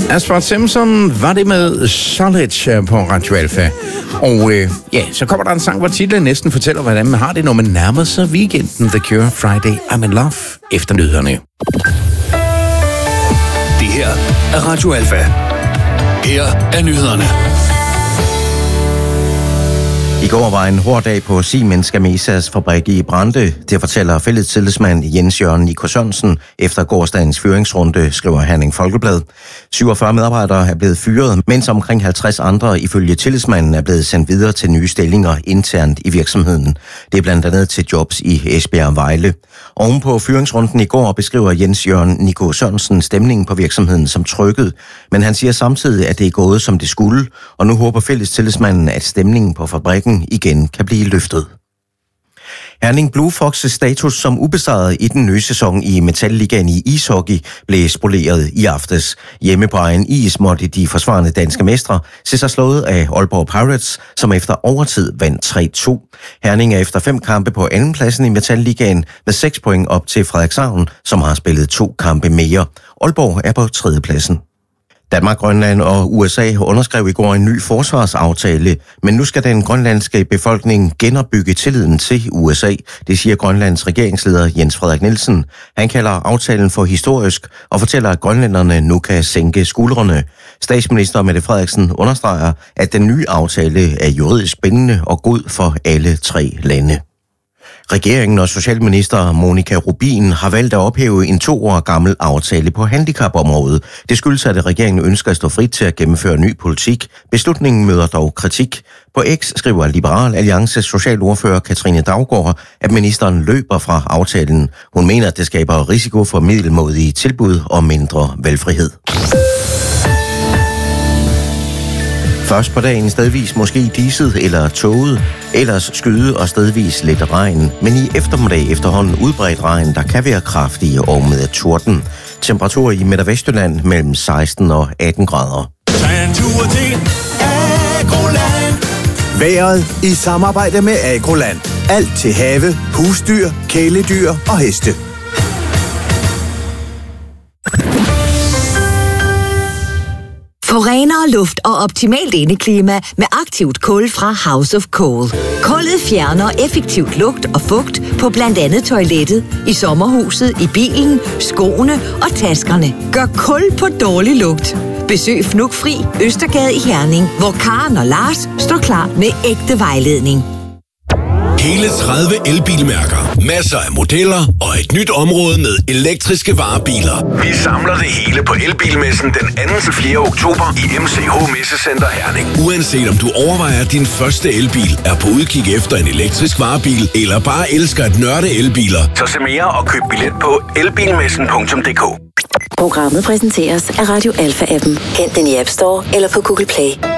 Asphalt Simpson var det med Solid på Radio Alfa. Og så kommer der en sang, hvor titlen næsten fortæller, hvordan man har det, når man nærmer sig weekenden. The Cure, Friday, I'm in Love, efter nyhederne. Det her er Radio Alfa. Her er nyhederne. I går var en hård dag på Siemens Gamesa's fabrik i Brande. Det fortæller fælles tillidsmand Jens Jørgen Nico Sørensen efter gårsdagens fyringsrunde, skriver Herning Folkeblad. 47 medarbejdere er blevet fyret, mens omkring 50 andre ifølge tillidsmanden er blevet sendt videre til nye stillinger internt i virksomheden. Det er blandt andet til jobs i Esbjerg og Vejle. Oven på fyringsrunden i går beskriver Jens Jørgen Nico Sørensen stemningen på virksomheden som trykket, men han siger samtidig, at det er gået som det skulle, og nu håber fælles tillidsmanden, at stemningen på fabrikken igen kan blive løftet. Herning Blue Foxes status som ubesejret i den nye sæson i Metal-ligaen i ishockey blev spoleret i aftes. Hjemme på egen is måtte de forsvarende danske mestre se sig slået af Aalborg Pirates, som efter overtid vandt 3-2. Herning er efter 5 kampe på andenpladsen i Metal-ligaen med 6 point op til Frederikshavn, som har spillet 2 kampe mere. Aalborg er på 3. pladsen. Danmark, Grønland og USA underskrev i går en ny forsvarsaftale, men nu skal den grønlandske befolkning genopbygge tilliden til USA. Det siger Grønlands regeringsleder Jens Frederik Nielsen. Han kalder aftalen for historisk og fortæller, at grønlænderne nu kan sænke skuldrene. Statsminister Mette Frederiksen understreger, at den nye aftale er juridisk bindende og god for alle 3 lande. Regeringen og socialminister Monika Rubin har valgt at ophæve en 2 år gammel aftale på handicapområdet. Det skyldes, at regeringen ønsker at stå frit til at gennemføre ny politik. Beslutningen møder dog kritik. På X skriver Liberal Alliances socialordfører Katrine Daugaard, at ministeren løber fra aftalen. Hun mener, at det skaber risiko for middelmådige tilbud og mindre valgfrihed. Først på dagen stedvis måske diset eller tåget, ellers skyde og stedvis lidt regn, men i eftermiddag efterhånden udbredt regn, der kan være kraftige og med torden. Temperatur i Midt- og Vestjylland mellem 16 og 18 grader. Vejret i samarbejde med Agroland. Alt til have, husdyr, kæledyr og heste. Få renere luft og optimalt indeklima med aktivt kul fra House of Cool. Kullet fjerner effektivt lugt og fugt på blandt andet toilettet, i sommerhuset, i bilen, skoene og taskerne. Gør kul på dårlig lugt. Besøg Fnugfri Østergade i Herning, hvor Karen og Lars står klar med ægte vejledning. Hele 30 elbilmærker, masser af modeller og et nyt område med elektriske varebiler. Vi samler det hele på Elbilmessen den 2. til 4. oktober i MCH Messecenter Herning. Uanset om du overvejer din første elbil, er på udkig efter en elektrisk varebil, eller bare elsker at nørde elbiler, så se mere og køb billet på elbilmessen.dk. Programmet præsenteres af Radio Alfa-appen. Hent den i App Store eller på Google Play.